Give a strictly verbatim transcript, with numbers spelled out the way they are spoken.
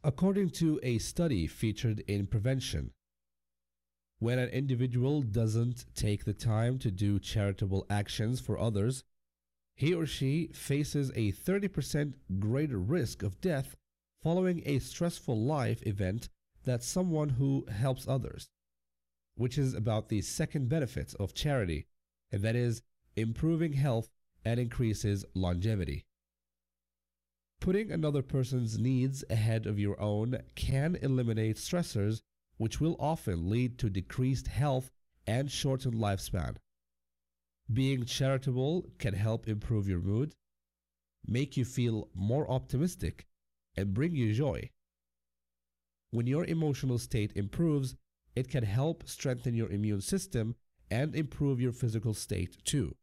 According to a study featured in Prevention, when an individual doesn't take the time to do charitable actions for others, he or she faces a thirty percent greater risk of death following a stressful life event than someone who helps others, which is about the second benefit of charity, and that is improving health and increases longevity. Putting another person's needs ahead of your own can eliminate stressors, which will often lead to decreased health and shortened lifespan. Being charitable can help improve your mood, make you feel more optimistic, and bring you joy. When your emotional state improves, it can help strengthen your immune system and improve your physical state too.